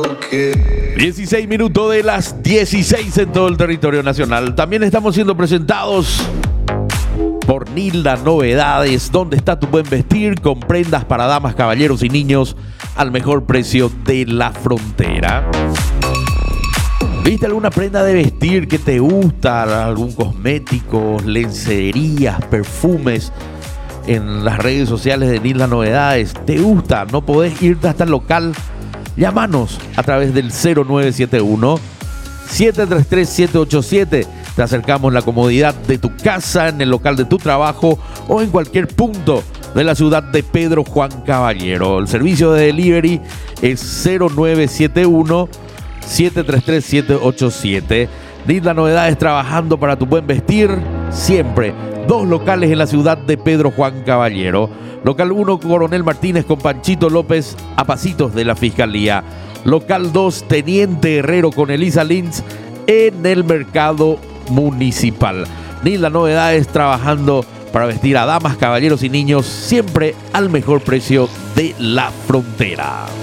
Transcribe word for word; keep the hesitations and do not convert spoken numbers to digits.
dieciséis minutos de las dieciséis en todo el territorio nacional. También estamos siendo presentados por Nilda Novedades, donde está tu buen vestir, con prendas para damas, caballeros y niños al mejor precio de la frontera. ¿Viste alguna prenda de vestir que te gusta? ¿Algún cosmético, lencerías, perfumes en las redes sociales de Nilda Novedades? ¿Te gusta? ¿No podés irte hasta el local? Llámanos a través del cero nueve siete uno, siete tres tres, siete ocho siete. Te acercamos en la comodidad de tu casa, en el local de tu trabajo o en cualquier punto de la ciudad de Pedro Juan Caballero. El servicio de delivery es cero nueve siete uno, siete tres tres, siete ocho siete. Nilda Novedades, trabajando para tu buen vestir siempre. Dos locales en la ciudad de Pedro Juan Caballero. Local uno, Coronel Martínez con Panchito López, a pasitos de la Fiscalía. Local dos, Teniente Herrero con Elisa Lins, en el Mercado Municipal. Nilda Novedades, trabajando para vestir a damas, caballeros y niños siempre al mejor precio de la frontera.